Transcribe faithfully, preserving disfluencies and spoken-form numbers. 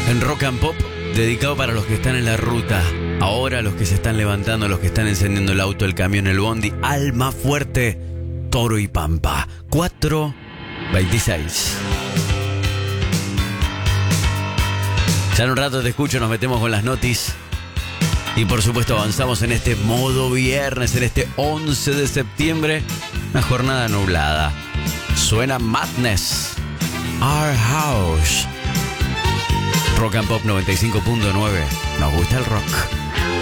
En Rock and Pop, dedicado para los que están en la ruta. Ahora los que se están levantando, los que están encendiendo el auto, el camión, el bondi. Alma Fuerte, Toro y Pampa. cuatro veintiséis. Ya en un rato te escucho, nos metemos con las notis. Y por supuesto avanzamos en este modo viernes, en este once de septiembre. Una jornada nublada. Suena Madness, Our House. Rock and Pop noventa y cinco punto nueve. Nos gusta el rock.